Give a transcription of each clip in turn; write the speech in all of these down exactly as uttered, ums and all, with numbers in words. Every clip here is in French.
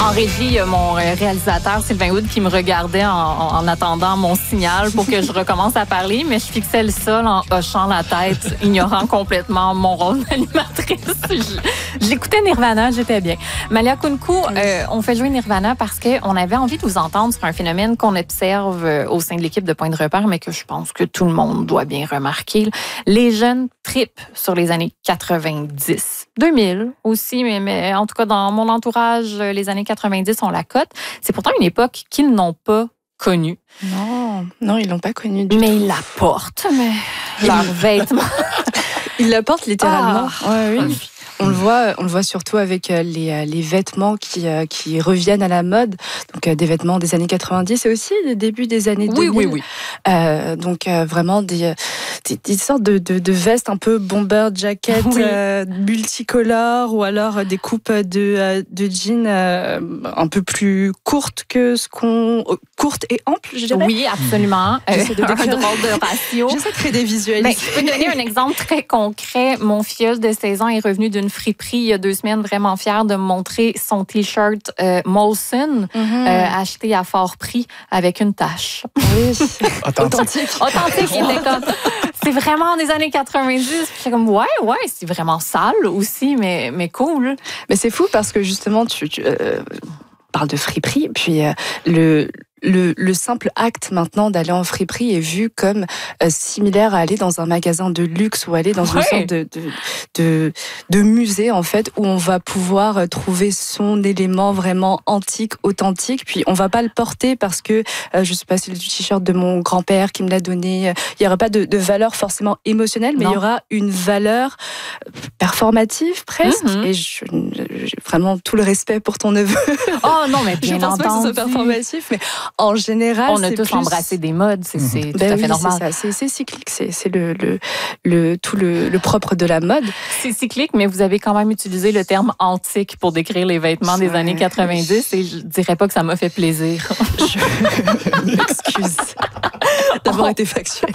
En régie, il y a mon réalisateur Sylvain Wood qui me regardait en, en attendant mon signal pour que je recommence à parler, mais je fixais le sol en hochant la tête, ignorant complètement mon rôle d'animatrice. Je- J'écoutais Nirvana, j'étais bien. Malia Kunku, euh, on fait jouer Nirvana parce qu'on avait envie de vous entendre sur un phénomène qu'on observe au sein de l'équipe de Point de repère, mais que je pense que tout le monde doit bien remarquer. Les jeunes tripent sur les années quatre-vingt-dix. deux mille aussi, mais, mais en tout cas, dans mon entourage, les années quatre-vingt-dix, on la cote. C'est pourtant une époque qu'ils n'ont pas connue. Non, non, ils l'ont pas connue du mais tout. ils la portent, mais leurs vêtements. Ils la portent littéralement. Ah. Ouais, oui. On le voit, on le voit surtout avec les, les vêtements qui, qui reviennent à la mode. Donc des vêtements des années quatre-vingt-dix et aussi des débuts des années deux mille. Oui, oui, oui. Euh, donc euh, vraiment des, des, des sortes de, de, de vestes un peu bomber jacket, Oui. euh, multicolores, ou alors des coupes de, de jeans euh, un peu plus courtes que ce qu'on courtes et amples, je dirais. Oui, absolument. J'essaie de Euh, un décrire. drôle de ratio. J'essaie de créer des visuels. Ben, je peux donner un exemple très concret. Mon filleul de seize ans est revenu d'une friperie il y a deux semaines, vraiment fier de me montrer son T-shirt euh, Molson, Mhm. euh, acheté à fort prix avec une tache. Oui. Authentique. Authentique, il était comme... C'est vraiment des années quatre-vingt-dix. J'étais comme, ouais, ouais, c'est vraiment sale aussi, mais, mais cool. Mais c'est fou parce que justement, tu, tu euh, parles de friperie, puis euh, le, le, le simple acte maintenant d'aller en friperie est vu comme euh, similaire à aller dans un magasin de luxe ou aller dans Ouais. une sorte de, de, de, de musée, en fait, où on va pouvoir trouver son élément vraiment antique, authentique. Puis on va pas le porter parce que, euh, je sais pas, c'est le t-shirt de mon grand-père qui me l'a donné. Il y aura pas de, de valeur forcément émotionnelle, mais Non. il y aura une valeur performative presque. Mhm. Et je- j'ai vraiment tout le respect pour ton neveu. Oh non, mais Je bien pense pas que ce soit entendu. performatif, mais en général, On a c'est tous plus... embrassé des modes, c'est c'est tout Ben à oui, fait normal. c'est ça, c'est, c'est cyclique, c'est, c'est le, le, le, tout le, le propre de la mode. C'est cyclique, mais vous avez quand même utilisé le terme antique pour décrire les vêtements des Ouais. années quatre-vingt-dix et je dirais pas que ça m'a fait plaisir. Je m'excuse d'avoir été factuelle.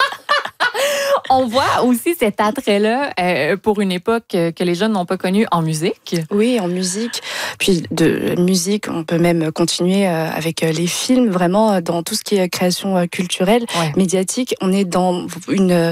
On voit aussi cet attrait-là euh, pour une époque que les jeunes n'ont pas connue en musique. Oui, en musique. Puis de musique, on peut même continuer euh, avec euh, les films, vraiment euh, dans tout ce qui est création euh, culturelle, Ouais. médiatique. On est dans une,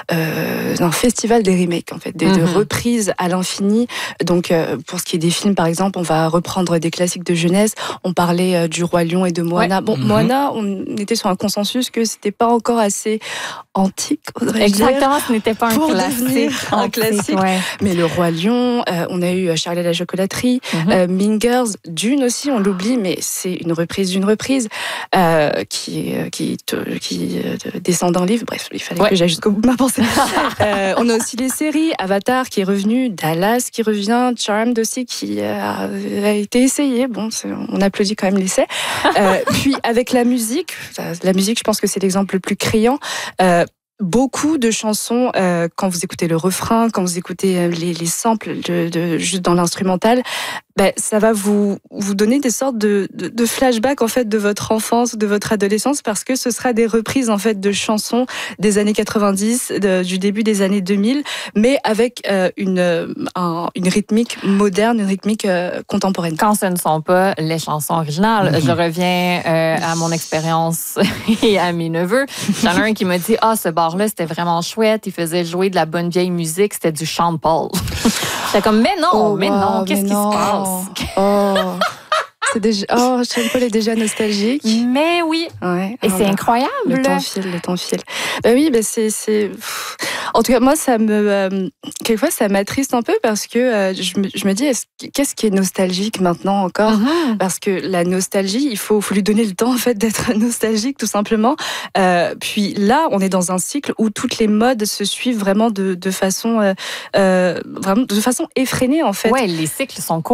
euh, un festival des remakes, en fait, des, de Mhm. reprises à l'infini. Donc, euh, pour ce qui est des films, par exemple, on va reprendre des classiques de jeunesse. On parlait euh, du Roi Lion et de Moana. Ouais. Bon, Mhm. Moana, on était sur un consensus que c'était pas encore assez antique, oserais-je dire. Exactement, ce n'était pas un Pour classique. devenir un antique, classique. ouais. Mais le Roi Lion, euh, on a eu Charlie et la chocolaterie, Mhm. euh, Mean Girls, Dune aussi, on l'oublie, mais c'est une reprise d'une reprise euh, qui, euh, qui, te- qui euh, descend d'un livre. Bref, il fallait Ouais. que j'aille jusqu'au bout de ma pensée. Euh, on a aussi les séries, Avatar qui est revenu, Dallas qui revient, Charmed aussi qui euh, a, a été essayé. Bon, c'est- on applaudit quand même l'essai. Euh, puis avec la musique, la musique, je pense que c'est l'exemple le plus criant. Euh, Beaucoup de chansons, euh, quand vous écoutez le refrain, quand vous écoutez euh, les, les samples de, de, juste dans l'instrumental, ben, ça va vous, vous donner des sortes de, de, de flashbacks en fait, de votre enfance, de votre adolescence, parce que ce sera des reprises en fait, de chansons des années quatre-vingt-dix, de- du début des années deux mille, mais avec euh, une, euh, un- une rythmique moderne, une rythmique euh, contemporaine. Quand ce ne sont pas les chansons originales. Mhm. Je reviens euh, à mon expérience et à mes neveux. J'en ai un qui m'a dit « Ah, ce bar-là, c'était vraiment chouette. Il faisait jouer de la bonne vieille musique. C'était du Sean Paul. » J'étais comme « Mais non, Oh, mais wow, non, qu'est-ce mais qui non. se passe? » Oh, c'est déjà, oh, Sean Paul est déjà nostalgique. Mais oui, Ouais. et Ah, c'est bah. incroyable. Le temps file, le temps file. Bah oui, bah c'est, c'est. pff. En tout cas, moi, ça me, euh, quelquefois, ça m'attriste un peu parce que euh, je, me, je me dis, est-ce que- qu'est-ce qui est nostalgique maintenant encore? Mhm. Parce que la nostalgie, il faut, faut lui donner le temps en fait d'être nostalgique, tout simplement. Euh, puis là, on est dans un cycle où toutes les modes se suivent vraiment de, de façon, euh, euh, vraiment de façon effrénée en fait. Ouais, les cycles sont courts.